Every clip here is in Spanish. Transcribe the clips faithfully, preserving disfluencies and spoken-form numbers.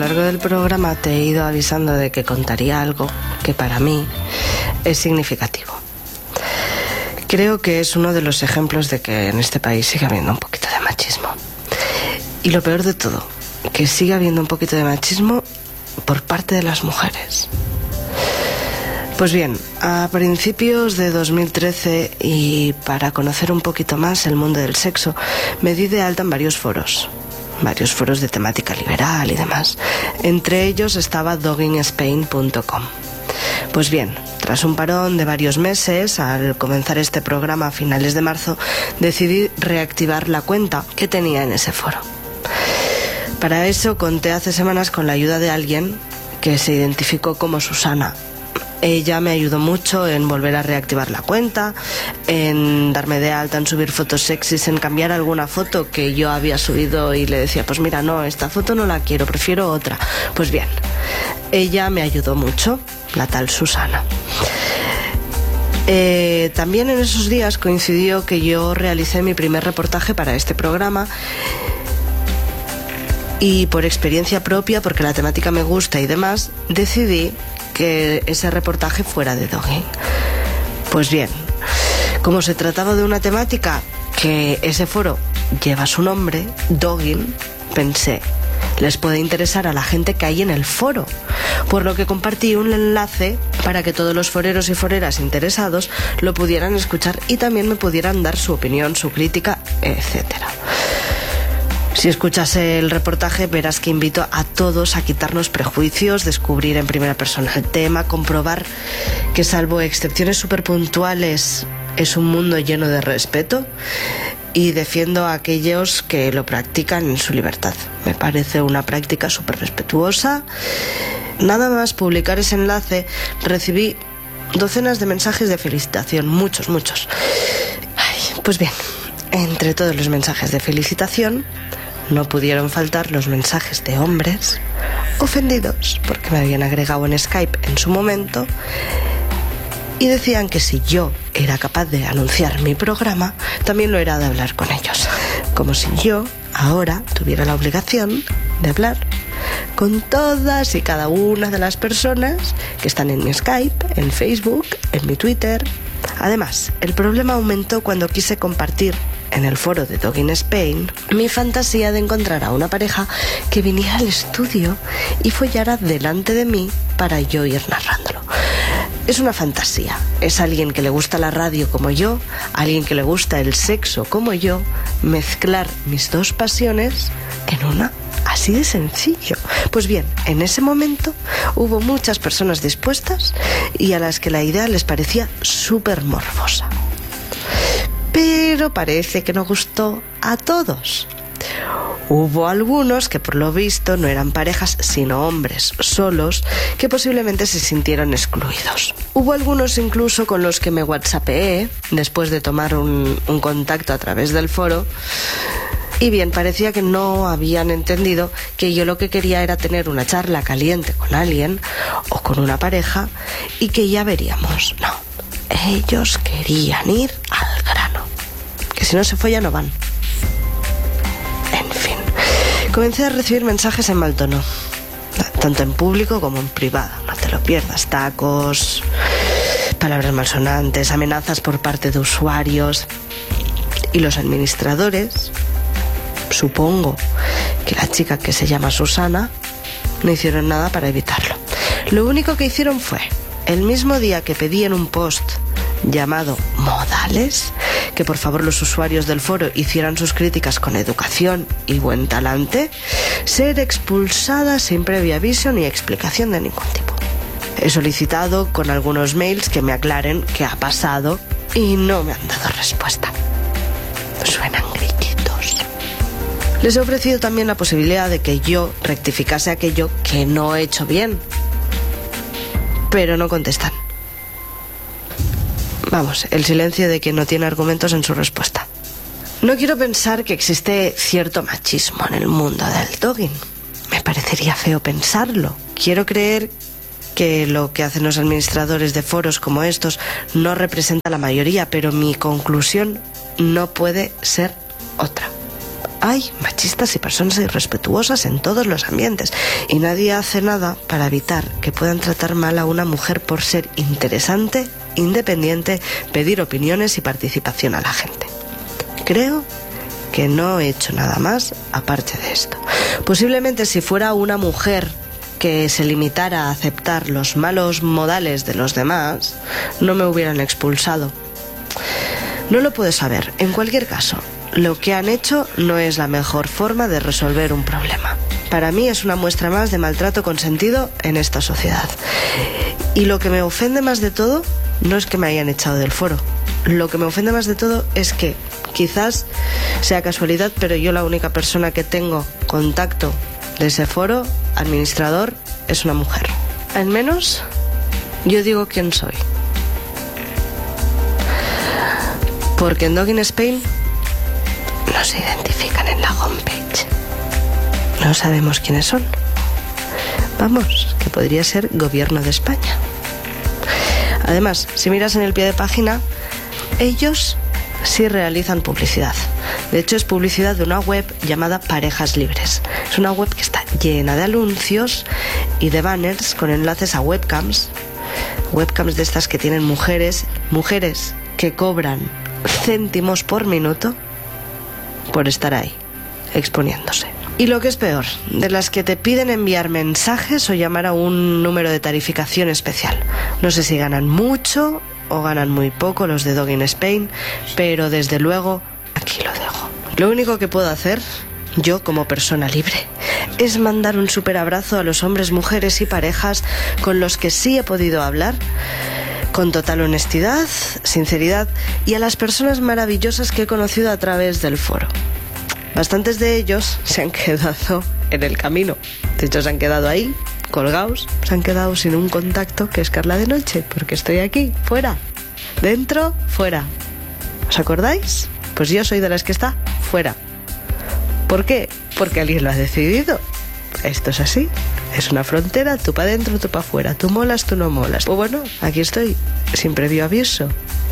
A lo largo del programa te he ido avisando de que contaría algo que para mí es significativo. Creo que es uno de los ejemplos de que en este país sigue habiendo un poquito de machismo. Y lo peor de todo, que sigue habiendo un poquito de machismo por parte de las mujeres. Pues bien, a principios de dos mil trece, y para conocer un poquito más el mundo del sexo, me di de alta en varios foros. Varios foros de temática liberal y demás. Entre ellos estaba dogging spain punto com. Pues bien, tras un parón de varios meses, al comenzar este programa a finales de marzo, decidí reactivar la cuenta que tenía en ese foro. Para eso conté hace semanas con la ayuda de alguien que se identificó como Susana. Ella me ayudó mucho en volver a reactivar la cuenta, en darme de alta, en subir fotos sexys, en cambiar alguna foto que yo había subido y le decía, pues mira, no, esta foto no la quiero, prefiero otra. Pues bien, ella me ayudó mucho, la tal Susana. Eh, también en esos días coincidió que yo realicé mi primer reportaje para este programa. Y por experiencia propia, porque la temática me gusta y demás, decidí que ese reportaje fuera de dogging. Pues bien, como se trataba de una temática que ese foro lleva su nombre, dogging, pensé, les puede interesar a la gente que hay en el foro, por lo que compartí un enlace para que todos los foreros y foreras interesados lo pudieran escuchar y también me pudieran dar su opinión, su crítica, etcétera. Si escuchas el reportaje verás que invito a todos a quitarnos prejuicios, descubrir en primera persona el tema, comprobar que salvo excepciones súper puntuales es un mundo lleno de respeto y defiendo a aquellos que lo practican en su libertad. Me parece una práctica súper respetuosa. Nada más publicar ese enlace recibí docenas de mensajes de felicitación, muchos, muchos. Ay, pues bien, entre todos los mensajes de felicitación no pudieron faltar los mensajes de hombres ofendidos porque me habían agregado en Skype en su momento y decían que si yo era capaz de anunciar mi programa, también lo era de hablar con ellos. Como si yo ahora tuviera la obligación de hablar con todas y cada una de las personas que están en mi Skype, en Facebook, en mi Twitter. Además, el problema aumentó cuando quise compartir en el foro de Dogging Spain mi fantasía de encontrar a una pareja que viniera al estudio y follara delante de mí para yo ir narrándolo. Es una fantasía, es alguien que le gusta la radio como yo, alguien que le gusta el sexo como yo, mezclar mis dos pasiones en una, así de sencillo. Pues bien, en ese momento hubo muchas personas dispuestas y a las que la idea les parecía súper morbosa. Pero parece que no gustó a todos. Hubo algunos que por lo visto no eran parejas sino hombres solos que posiblemente se sintieron excluidos. Hubo algunos incluso con los que me whatsappeé después de tomar un, un contacto a través del foro. Y bien, parecía que no habían entendido que yo lo que quería era tener una charla caliente con alguien o con una pareja y que ya veríamos. No, ellos querían ir al grano. Que si no se follan no van. En fin, comencé a recibir mensajes en mal tono, tanto en público como en privado. No te lo pierdas, tacos, palabras malsonantes, amenazas por parte de usuarios. Y los administradores, supongo que la chica que se llama Susana, no hicieron nada para evitarlo. Lo único que hicieron fue, el mismo día que pedí en un post llamado Modales que por favor los usuarios del foro hicieran sus críticas con educación y buen talante, ser expulsada sin previo aviso ni explicación de ningún tipo. He solicitado con algunos mails que me aclaren qué ha pasado y no me han dado respuesta. Suenan grillitos. Les he ofrecido también la posibilidad de que yo rectificase aquello que no he hecho bien, pero no contestan. Vamos, el silencio de quien no tiene argumentos en su respuesta. No quiero pensar que existe cierto machismo en el mundo del dogging. Me parecería feo pensarlo. Quiero creer que lo que hacen los administradores de foros como estos no representa la mayoría, pero mi conclusión no puede ser otra. Hay machistas y personas irrespetuosas en todos los ambientes y nadie hace nada para evitar que puedan tratar mal a una mujer por ser interesante, independiente, pedir opiniones y participación a la gente. Creo que no he hecho nada más aparte de esto. Posiblemente si fuera una mujer que se limitara a aceptar los malos modales de los demás, no me hubieran expulsado. No lo puedo saber. En cualquier caso, lo que han hecho no es la mejor forma de resolver un problema. Para mí es una muestra más de maltrato consentido en esta sociedad. Y lo que me ofende más de todo no es que me hayan echado del foro. Lo que me ofende más de todo es que, quizás sea casualidad, pero yo la única persona que tengo contacto de ese foro, administrador, es una mujer. Al menos yo digo quién soy. Porque en Dogging Spain no se identifican en la homepage. No sabemos quiénes son. Vamos, que podría ser Gobierno de España. Además, si miras en el pie de página, ellos sí realizan publicidad. De hecho, es publicidad de una web llamada Parejas Libres. Es una web que está llena de anuncios y de banners con enlaces a webcams. Webcams de estas que tienen mujeres, mujeres que cobran céntimos por minuto por estar ahí, exponiéndose. Y lo que es peor, de las que te piden enviar mensajes o llamar a un número de tarificación especial. No sé si ganan mucho o ganan muy poco los de Dogging Spain, pero desde luego aquí lo dejo. Lo único que puedo hacer, yo como persona libre, es mandar un súper abrazo a los hombres, mujeres y parejas con los que sí he podido hablar, con total honestidad, sinceridad, y a las personas maravillosas que he conocido a través del foro. Bastantes de ellos se han quedado en el camino. De hecho, se han quedado ahí, colgados, se han quedado sin un contacto, que es Carla de Noche, porque estoy aquí, fuera, dentro, fuera. ¿Os acordáis? Pues yo soy de las que está fuera. ¿Por qué? Porque alguien lo ha decidido. Esto es así. Es una frontera, tú para adentro, tú para afuera. Tú molas, tú no molas. Pues bueno, aquí estoy, sin previo aviso.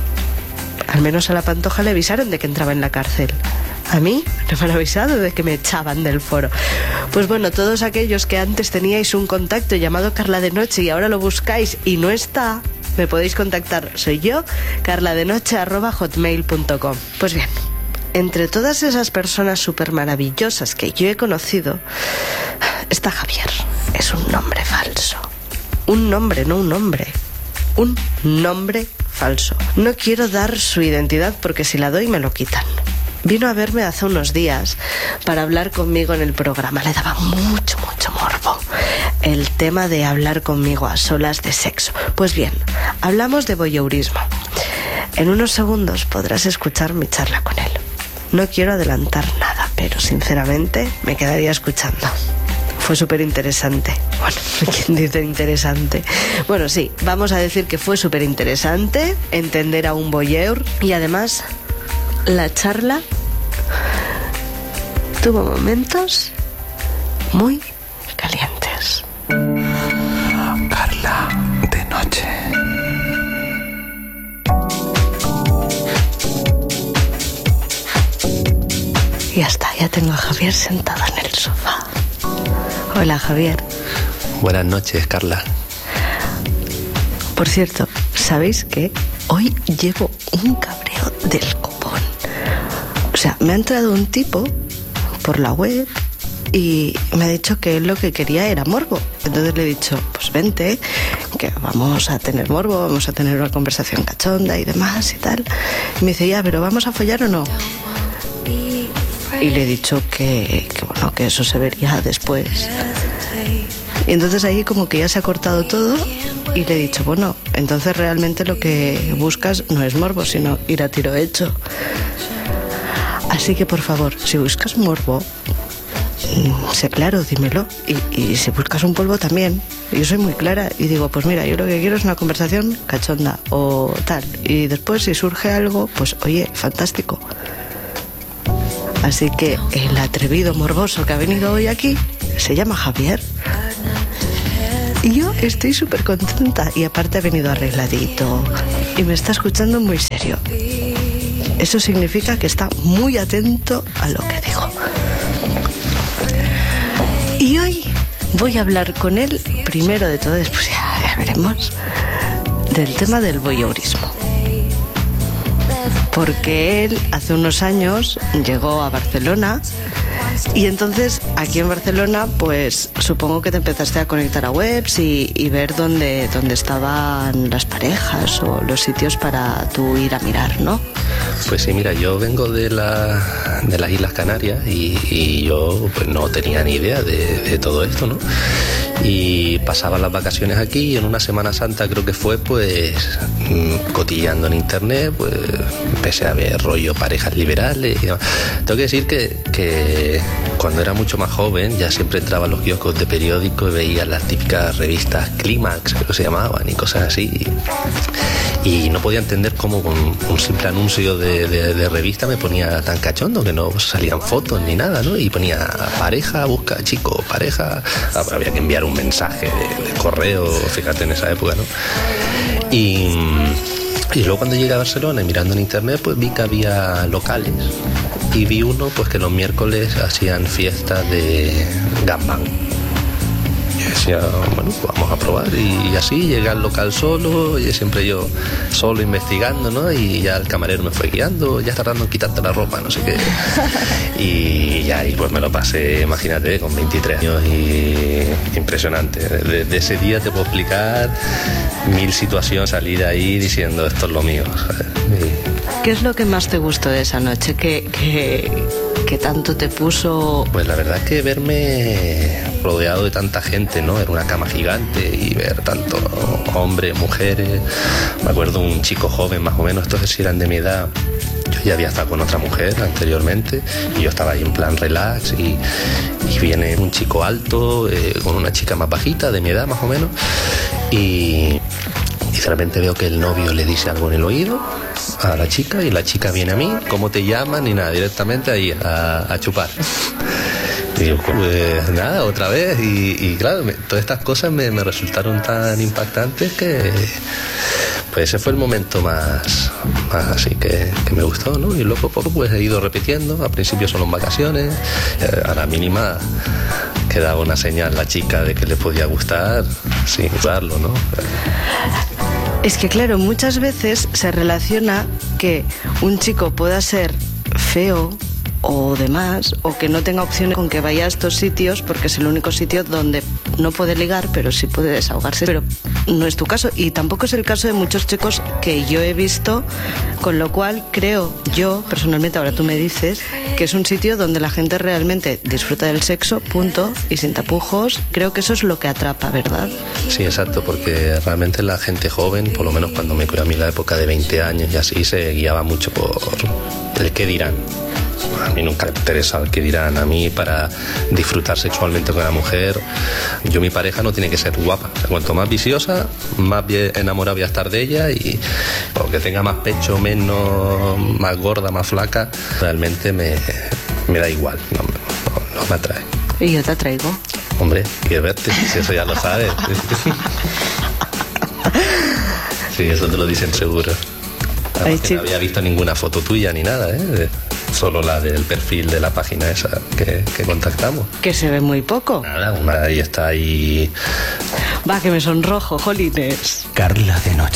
Al menos a la Pantoja le avisaron de que entraba en la cárcel. A mí no me han avisado de que me echaban del foro. Pues bueno, todos aquellos que antes teníais un contacto llamado Carla de Noche y ahora lo buscáis y no está, me podéis contactar. Soy yo, carladenoche arroba hotmail punto com. Pues bien, entre todas esas personas súper maravillosas que yo he conocido, está Javier. Es un nombre falso. Un nombre, no un hombre. Un nombre falso. No quiero dar su identidad porque si la doy me lo quitan. Vino a verme hace unos días para hablar conmigo en el programa. Le daba mucho, mucho morbo el tema de hablar conmigo a solas de sexo. Pues bien, hablamos de voyeurismo. En unos segundos podrás escuchar mi charla con él. No quiero adelantar nada, pero sinceramente me quedaría escuchando. Fue súper interesante. Bueno, ¿quién dice interesante? Bueno, sí, vamos a decir que fue súper interesante entender a un voyeur y además la charla tuvo momentos muy calientes. Carla de Noche. Y ya está, ya tengo a Javier sentado en el sofá. Hola, Javier. Buenas noches, Carla. Por cierto, ¿sabéis qué? Hoy llevo un cabreo del copón. O sea, me ha entrado un tipo por la web y me ha dicho que él lo que quería era morbo. Entonces le he dicho, pues vente, que vamos a tener morbo, vamos a tener una conversación cachonda y demás y tal. Y me dice, ya, pero ¿vamos a follar o no? Y le he dicho que, que bueno, que eso se vería después. Y entonces ahí como que ya se ha cortado todo y le he dicho, bueno, entonces realmente lo que buscas no es morbo, sino ir a tiro hecho. Así que por favor, si buscas morbo, sé claro, dímelo. Y, y si buscas un polvo también. Yo soy muy clara y digo, pues mira, yo lo que quiero es una conversación cachonda o tal. Y después si surge algo, pues oye, fantástico. Así que el atrevido morboso que ha venido hoy aquí se llama Javier. Y yo estoy súper contenta. Y aparte ha venido arregladito y me está escuchando muy serio. Eso significa que está muy atento a lo que digo. Y hoy voy a hablar con él, primero de todo, después ya, ya veremos, del tema del voyeurismo. Porque él hace unos años llegó a Barcelona y entonces aquí en Barcelona pues supongo que te empezaste a conectar a webs y, y ver dónde, dónde estaban las parejas o los sitios para tú ir a mirar, ¿no? Pues sí, mira, yo vengo de, la, de las Islas Canarias y, y yo pues no tenía ni idea de, de todo esto, ¿no? Y pasaba las vacaciones aquí y en una Semana Santa creo que fue, pues cotilleando en internet, pues empecé a ver rollo parejas liberales y demás. Tengo que decir que, que cuando era mucho más joven ya siempre entraba a los kioscos de periódicos y veía las típicas revistas Clímax, creo que se llamaban, y cosas así. Y no podía entender cómo con un simple anuncio de, de, de revista me ponía tan cachondo, que no salían fotos ni nada, ¿no? Y ponía pareja, busca chico, pareja, ah, había que enviar un mensaje de, de correo, fíjate en esa época, ¿no? Y, y luego cuando llegué a Barcelona y mirando en internet, pues vi que había locales y vi uno pues que los miércoles hacían fiestas de gambang. Y decía, bueno, pues vamos a probar. Y así llegué al local solo, y siempre yo solo investigando, ¿no? Y ya el camarero me fue guiando, ya está tardando en quitarte la ropa, no sé qué. Y ya ahí pues me lo pasé, imagínate, con veintitrés años y impresionante. Desde ese día te puedo explicar mil situaciones, salir de ahí diciendo esto es lo mío, ¿sabes? Y... ¿Qué es lo que más te gustó de esa noche? ¿Qué, qué, qué tanto te puso? Pues la verdad es que verme rodeado de tanta gente, ¿no? Era una cama gigante y ver tanto hombres, mujeres. Me acuerdo un chico joven más o menos, estos sí eran de mi edad. Yo ya había estado con otra mujer anteriormente y yo estaba ahí en plan relax y, y viene un chico alto eh, con una chica más bajita, de mi edad más o menos, y, y de repente veo que el novio le dice algo en el oído a la chica y la chica viene a mí, ¿cómo te llaman? Ni nada, directamente ahí a, a chupar. Y digo, pues nada, otra vez. Y, y claro, me, todas estas cosas me, me resultaron tan impactantes que pues ese fue el momento más, más así que, que me gustó, ¿no? Y luego poco pues he ido repitiendo. Al principio solo en vacaciones, a la mínima que daba una señal la chica de que le podía gustar sin usarlo, ¿no? Es que claro, muchas veces se relaciona que un chico pueda ser feo o demás, o que no tenga opciones con que vaya a estos sitios porque es el único sitio donde no puede ligar, pero sí puede desahogarse. Pero no es tu caso y tampoco es el caso de muchos chicos que yo he visto, con lo cual creo yo personalmente, ahora tú me dices, que es un sitio donde la gente realmente disfruta del sexo, punto, y sin tapujos. Creo que eso es lo que atrapa, ¿verdad? Sí, exacto, porque realmente la gente joven, por lo menos cuando me cuidó a mí la época de veinte años y así, se guiaba mucho por el qué dirán. A mí nunca me interesa el que dirán. A mí, para disfrutar sexualmente con la mujer, yo, mi pareja no tiene que ser guapa. Cuanto más viciosa, más bien enamorado voy a estar de ella, y porque tenga más pecho, menos, más gorda, más flaca, realmente me, me da igual, no, no, no me atrae. ¿Y yo te atraigo? Hombre, quiero verte, si eso ya lo sabes. Sí, eso te lo dicen seguro. Además, que no había visto ninguna foto tuya ni nada, ¿eh? Solo la del perfil de la página esa que, que contactamos. Que se ve muy poco. Nada, una ahí está ahí. Va, que me sonrojo, jolines. Carla de Noche.